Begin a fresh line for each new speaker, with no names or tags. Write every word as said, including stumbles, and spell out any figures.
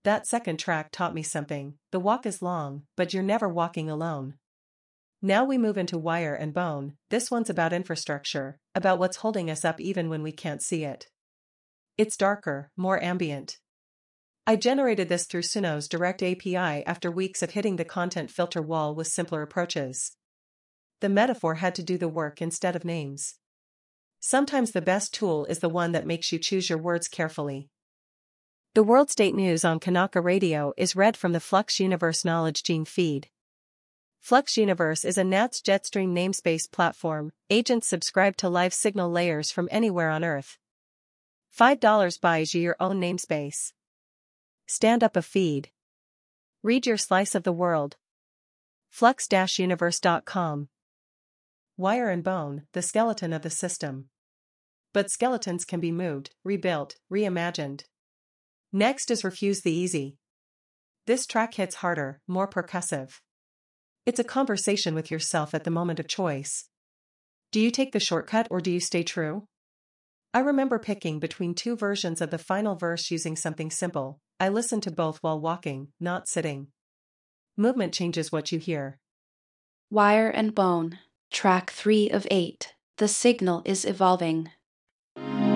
That second track taught me something. The walk is long, but you're never walking alone. Now we move into Wire and Bone. This one's about infrastructure, about what's holding us up even when we can't see it. It's darker, more ambient. I generated this through Suno's Direct A P I after weeks of hitting the content filter wall with simpler approaches. The metaphor had to do the work instead of names. Sometimes the best tool is the one that makes you choose your words carefully. The World State News on Kanaka Radio is read from the Flux Universe Knowledge Gene feed. Flux Universe is a N A T S Jetstream namespace platform. Agents subscribe to live signal layers from anywhere on Earth. five dollars buys you your own namespace. Stand up a feed. Read your slice of the world. flux universe dot com. Wire and Bone, the skeleton of the system. But skeletons can be moved, rebuilt, reimagined. Next is Refuse the Easy. This track hits harder, more percussive. It's a conversation with yourself at the moment of choice. Do you take the shortcut or do you stay true? I remember picking between two versions of the final verse using something simple. I listened to both while walking, not sitting. Movement changes what you hear.
Wire and Bone, track three of eight. The signal is evolving.